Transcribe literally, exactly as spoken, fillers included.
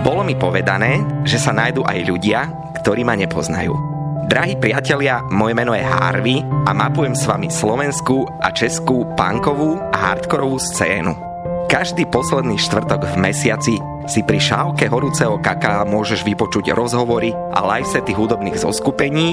Bolo mi povedané, že sa nájdu aj ľudia, ktorí ma nepoznajú. Drahí priatelia, moje meno je Harvey a mapujem s vami slovenskú a českú punkovú a hardkorovú scénu. Každý posledný štvrtok v mesiaci si pri šálke horúceho kaká môžeš vypočuť rozhovory a livesety hudobných zoskupení,